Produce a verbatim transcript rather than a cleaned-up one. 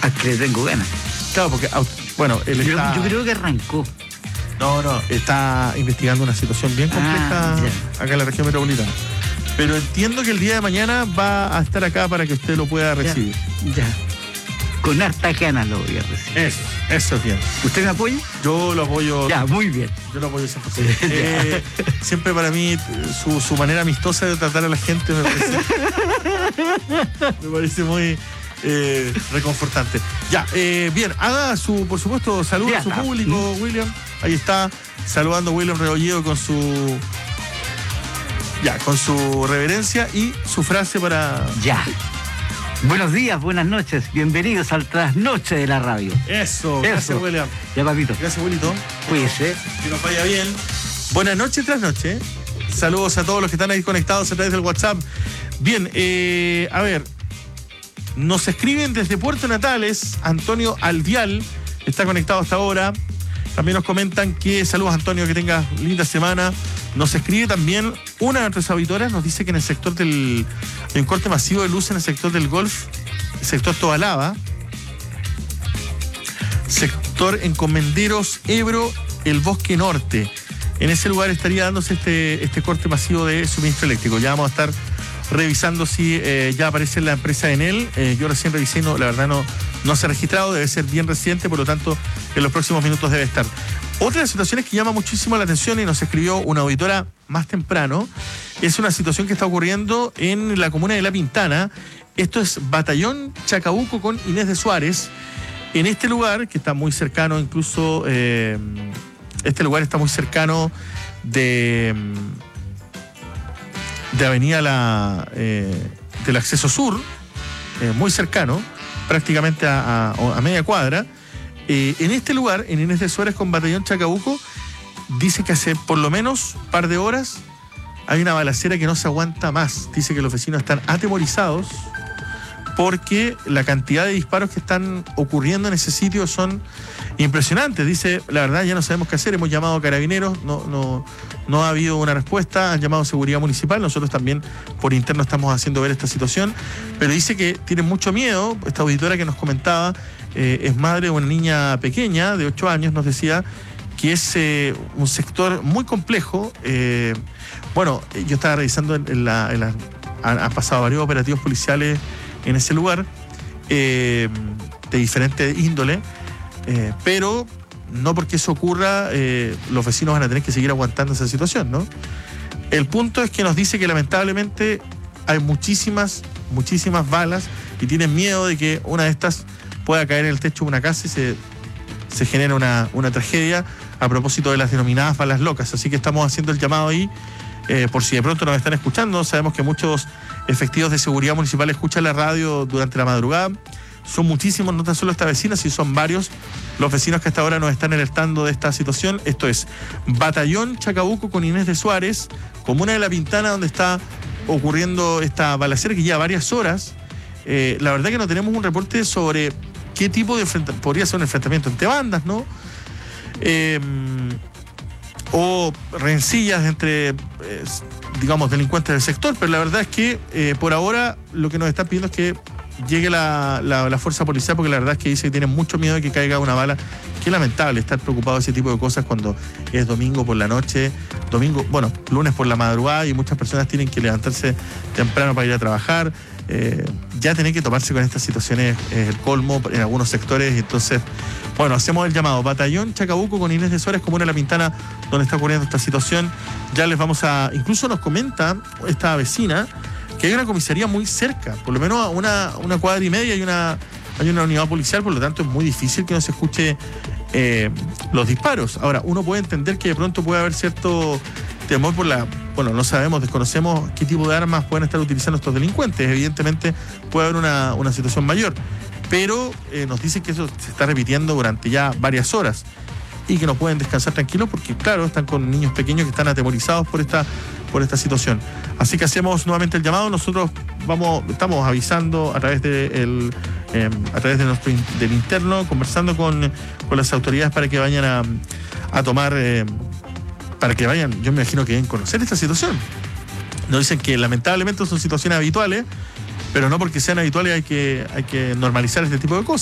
Al que le tengo ganas. Claro, porque, bueno, él yo, está... yo creo que arrancó. No, no, está investigando una situación bien compleja ah, acá en la región metropolitana. Pero entiendo que el día de mañana va a estar acá para que usted lo pueda recibir. Ya. ya. Con harta ganas lo voy a recibir. Eso, eso es bien. ¿Usted me apoya? Yo lo apoyo. Ya, muy bien. Yo lo apoyo cien por ciento. eh, siempre para mí, su, su manera amistosa de tratar a la gente me parece, me parece muy eh, reconfortante. Ya, eh, bien, haga su, por supuesto, saludo a su público, William. Ahí está, saludando a William Rebolledo con su... Ya, con su reverencia y su frase para... Ya. Buenos días, buenas noches, bienvenidos al trasnoche de la radio. Eso, gracias, Eso. William. Ya, papito. Gracias, Wilito. Cuídese. Que nos vaya bien. Buenas noches, trasnoche. Saludos a todos los que están ahí conectados a través del WhatsApp. Bien, eh, a ver, nos escriben desde Puerto Natales, Antonio Alvial, está conectado hasta ahora. También nos comentan que, saludos Antonio, que tengas linda semana. Nos escribe también una de nuestras auditoras, nos dice que en el sector del... hay un corte masivo de luz en el sector del Golf, el sector Tobalaba, sector Encomenderos, Ebro, el Bosque Norte. En ese lugar estaría dándose este, este corte masivo de suministro eléctrico. Ya vamos a estar revisando si eh, ya aparece la empresa Enel. Eh, yo recién revisé, no, la verdad no, no se ha registrado, debe ser bien reciente, por lo tanto en los próximos minutos debe estar. Otra de las situaciones que llama muchísimo la atención y nos escribió una auditora más temprano, es una situación que está ocurriendo en la comuna de La Pintana. Esto es Batallón Chacabuco con Inés de Suárez. En este lugar, que está muy cercano, incluso eh, este lugar está muy cercano de, de Avenida la, eh, del Acceso Sur, eh, muy cercano, prácticamente a, a, a media cuadra. Eh, en este lugar, en Inés de Suárez con Batallón Chacabuco, dice que hace por lo menos un par de horas hay una balacera que no se aguanta más. Dice que los vecinos están atemorizados porque la cantidad de disparos que están ocurriendo en ese sitio son impresionantes. Dice, la verdad ya no sabemos qué hacer, hemos llamado a carabineros, no, no, no ha habido una respuesta, han llamado a seguridad municipal, nosotros también por interno estamos haciendo ver esta situación, pero dice que tienen mucho miedo. Esta auditora que nos comentaba eh, es madre de una niña pequeña de ocho años, nos decía que es eh, un sector muy complejo. Eh, bueno, yo estaba revisando en, en la... En la han, han pasado varios operativos policiales en ese lugar, eh, de diferente índole, eh, pero no porque eso ocurra, eh, los vecinos van a tener que seguir aguantando esa situación, ¿no? El punto es que nos dice que lamentablemente hay muchísimas, muchísimas balas y tienen miedo de que una de estas pueda caer en el techo de una casa y se, se genere una, una tragedia a propósito de las denominadas balas locas. Así que estamos haciendo el llamado ahí, eh, por si de pronto nos están escuchando. Sabemos que muchos efectivos de seguridad municipal escuchan la radio durante la madrugada. Son muchísimos, no tan solo esta vecina, sino son varios los vecinos que hasta ahora nos están alertando de esta situación. Esto es Batallón Chacabuco con Inés de Suárez, comuna de La Pintana, donde está ocurriendo esta balacera que lleva varias horas. Eh, la verdad que no tenemos un reporte sobre qué tipo de enfrentamiento, podría ser un enfrentamiento entre bandas, ¿no? Eh, o rencillas entre, eh, digamos, delincuentes del sector, pero la verdad es que eh, por ahora lo que nos están pidiendo es que llegue la, la, la fuerza policial, porque la verdad es que dice que tienen mucho miedo de que caiga una bala. Qué lamentable estar preocupado de ese tipo de cosas cuando es domingo por la noche, domingo, bueno, lunes por la madrugada, y muchas personas tienen que levantarse temprano para ir a trabajar. Eh, ya tener que tomarse con estas situaciones es el colmo en algunos sectores. Entonces, bueno, hacemos el llamado Batallón Chacabuco con Inés de Suárez, comuna de La Pintana, donde está ocurriendo esta situación. Ya les vamos a, incluso nos comenta esta vecina que hay una comisaría muy cerca, por lo menos a una, una cuadra y media hay una, hay una unidad policial, por lo tanto es muy difícil que no se escuche eh, los disparos. Ahora, uno puede entender que de pronto puede haber cierto temor por la... Bueno, no sabemos, desconocemos qué tipo de armas pueden estar utilizando estos delincuentes. Evidentemente puede haber una, una situación mayor, pero eh, nos dicen que eso se está repitiendo durante ya varias horas y que no pueden descansar tranquilos porque, claro, están con niños pequeños que están atemorizados por esta, por esta situación. Así que hacemos nuevamente el llamado. Nosotros vamos, estamos avisando a través de el, eh, a través de nuestro del interno, conversando con, con las autoridades para que vayan a, a tomar... Eh, para que vayan, yo me imagino que deben conocer esta situación. Nos dicen que lamentablemente son situaciones habituales, pero no porque sean habituales hay que, hay que normalizar este tipo de cosas.